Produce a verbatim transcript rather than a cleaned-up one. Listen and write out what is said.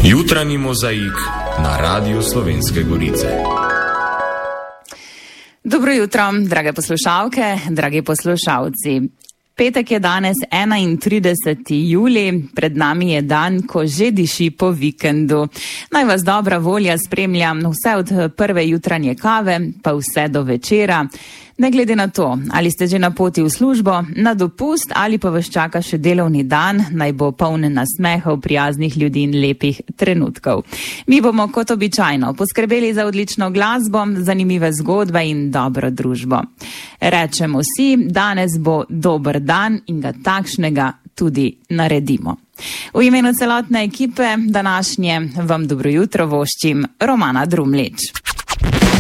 Jutranji mozaik na Radiu Slovenske Gorice. Dobro jutro, drage poslušalke, dragi poslušalci. Petek je danes enaintrideseti julij, pred nami je dan, ko že diši po vikendu. Naj vas dobra volja spremlja vse od prve jutranje kave, pa vse do večera. Ne glede na to, ali ste že na poti v službo, na dopust ali pa vas čaka še delovni dan, naj bo poln nasmehov, prijaznih ljudi in lepih trenutkov. Mi bomo kot običajno poskrbeli za odlično glasbo, zanimive zgodbe in dobro družbo. Rečemo si, danes bo dober dan in ga takšnega tudi naredimo. V imenu celotne ekipe današnje vam dobro jutro voščim Romana Drumlič.